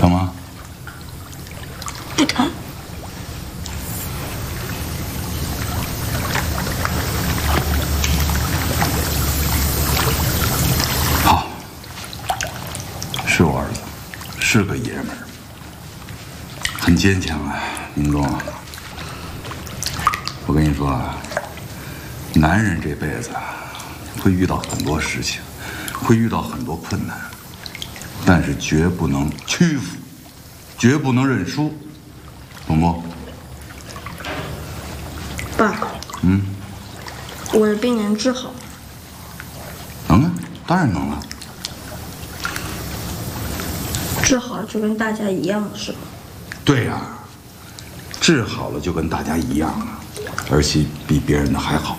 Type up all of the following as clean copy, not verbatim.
疼吗？ 不疼。 好，是我儿子，是个爷们儿，很坚强啊，明忠。我跟你说啊，男人这辈子会遇到很多事情，会遇到很多困难，但是绝不能屈服，绝不能认输，懂不？ 爸，我的病能治好？ 能啊，当然能了。 治好了就跟大家一样了，是吧？ 对呀，治好了就跟大家一样啊，而且比别人的还好。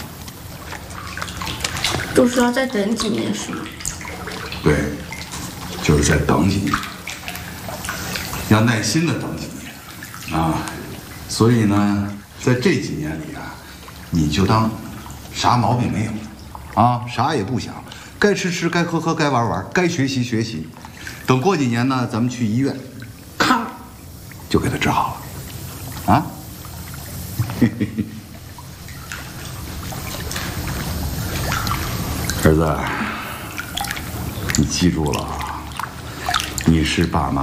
就是要再等几年，是吗？ 对，就是再等几年，要耐心的等几年啊。所以呢，在这几年里啊，你就当啥毛病没有啊，啥也不想，该吃吃，该喝喝，该玩玩，该学习学习。等过几年呢，咱们去医院，咔，就给他治好了，啊。儿子，你记住了，你是爸妈